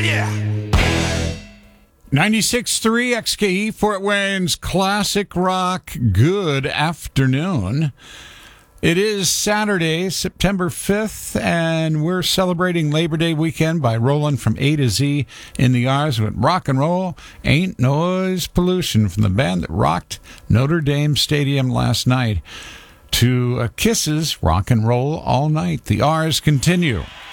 yeah. 96.3 XKE, Fort Wayne's classic rock. Good afternoon. It is Saturday, September 5th, and we're celebrating Labor Day weekend by rolling from A to Z in the R's with Rock and Roll Ain't Noise Pollution from the band that rocked Notre Dame Stadium last night to Kiss's Rock and Roll All Night. The R's continue.